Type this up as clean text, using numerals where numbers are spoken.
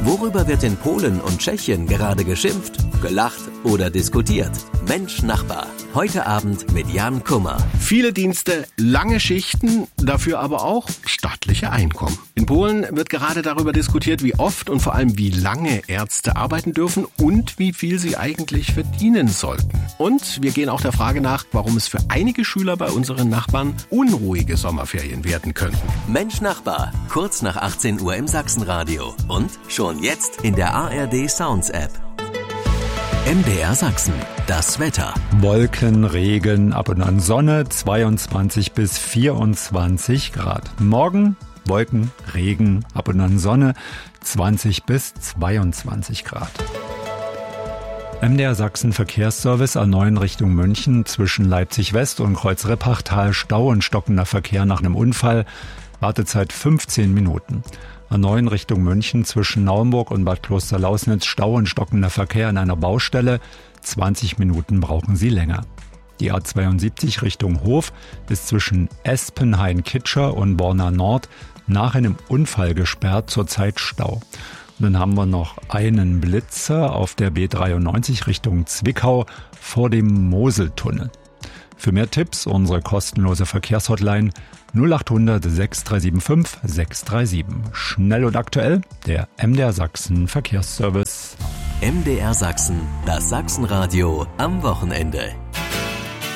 Worüber wird in Polen und Tschechien gerade geschimpft, gelacht oder diskutiert? Mensch Nachbar. Heute Abend mit Jan Kummer. Viele Dienste, lange Schichten, dafür aber auch stattliche Einkommen. In Polen wird gerade darüber diskutiert, wie oft und vor allem wie lange Ärzte arbeiten dürfen und wie viel sie eigentlich verdienen sollten. Und wir gehen auch der Frage nach, warum es für einige Schüler bei unseren Nachbarn unruhige Sommerferien werden könnten. Mensch Nachbar, kurz nach 18 Uhr im Sachsenradio und schon jetzt in der ARD Sounds App. MDR Sachsen, das Wetter. Wolken, Regen, ab und an Sonne, 22 bis 24 Grad. Morgen Wolken, Regen, ab und an Sonne, 20 bis 22 Grad. MDR Sachsen Verkehrsservice A9 Richtung München zwischen Leipzig West und Kreuz-Reppachtal Stau und stockender Verkehr nach einem Unfall. Wartezeit 15 Minuten. A9 Richtung München zwischen Naumburg und Bad Klosterlausnitz Stau und stockender Verkehr an einer Baustelle. 20 Minuten brauchen Sie länger. Die A72 Richtung Hof ist zwischen Espenhain-Kitscher und Borna Nord nach einem Unfall gesperrt, zurzeit Stau. Und dann haben wir noch einen Blitzer auf der B93 Richtung Zwickau vor dem Moseltunnel. Für mehr Tipps unsere kostenlose Verkehrshotline 0800 6375 637. Schnell und aktuell, der MDR Sachsen Verkehrsservice. MDR Sachsen, das Sachsenradio am Wochenende.